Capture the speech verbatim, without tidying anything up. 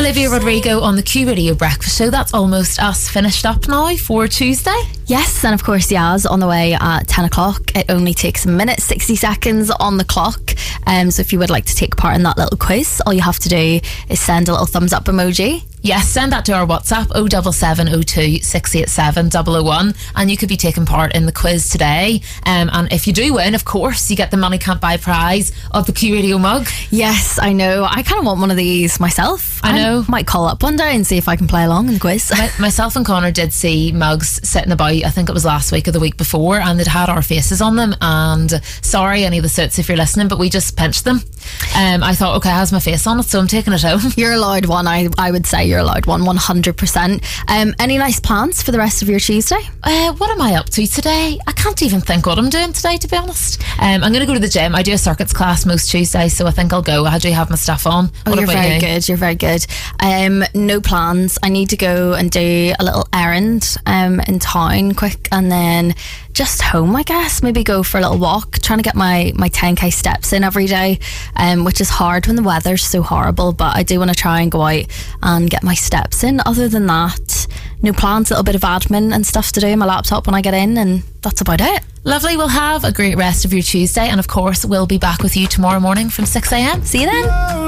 Olivia Rodrigo on the Q Radio Breakfast Show. That's almost us finished up now for Tuesday. Yes, and of course Yaz on the way at ten o'clock. It only takes a minute, sixty seconds on the clock. Um, so if you would like to take part in that little quiz, all you have to do is send a little thumbs up emoji. Yes, send that to our WhatsApp oh seven seven oh two six eight seven oh oh one, and you could be taking part in the quiz today. Um, and if you do win, of course, you get the Money Can't Buy prize of the Q Radio mug. Yes, I know. I kind of want one of these myself. I know. I might call up one day and see if I can play along in the quiz. My, myself and Connor did see mugs sitting about, I think it was last week or the week before, and they'd had our faces on them. And sorry, any of the suits if you're listening, but we just pinched them. Um, I thought, okay, it has my face on it, so I'm taking it home. You're allowed one. I, I would say you're allowed one, one hundred percent. Um, any nice plans for the rest of your Tuesday? Uh, what am I up to today? I can't even think what I'm doing today, to be honest. Um, I'm going to go to the gym. I do a circuits class most Tuesdays, so I think I'll go. I do have my stuff on. Oh, what you're about very you? good. You're very good. Um, no plans. I need to go and do a little errand um, in town quick, and then just home, I guess. Maybe go for a little walk, trying to get my, my ten k steps in every day, um, which is hard when the weather's so horrible, but I do want to try and go out and get my steps in. Other than that, no plans. A little bit of admin and stuff to do on my laptop when I get in, and that's about it. Lovely. We'll have a great rest of your Tuesday, and of course we'll be back with you tomorrow morning from six a m. See you then.